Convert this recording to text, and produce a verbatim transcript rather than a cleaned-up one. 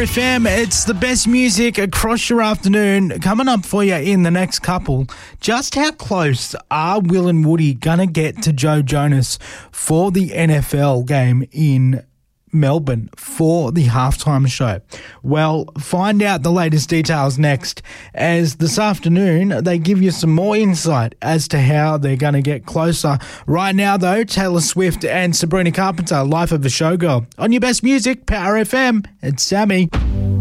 F M. It's the best music across your afternoon. Coming up for you in the next couple. Just how close are Will and Woody going to get to Joe Jonas for the N F L game in Melbourne for the halftime show? Well, find out the latest details next, as this afternoon they give you some more insight as to how they're going to get closer. Right now, though, Taylor Swift and Sabrina Carpenter, Life of a Showgirl. On your best music, Power F M. It's Sammy.